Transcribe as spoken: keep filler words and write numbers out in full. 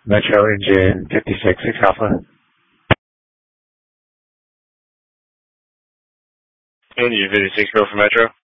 Metro engine fifty-six, six Alpha. Engine fifty-six, go for Metro.